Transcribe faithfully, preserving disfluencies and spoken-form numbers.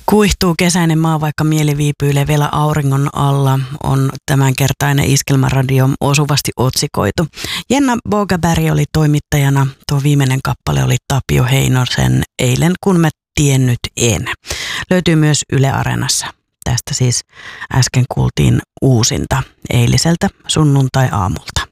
Kuihtuu kesäinen maa, vaikka mieli viipyilee vielä auringon alla, on tämänkertainen Iskelmäradio osuvasti otsikoitu. Jenna Bogaberg oli toimittajana, tuo viimeinen kappale oli Tapio Heinosen Eilen kun mä tiennyt en. Löytyy myös Yle Areenassa. Tästä siis äsken kuultiin uusinta eiliseltä sunnuntai-aamulta.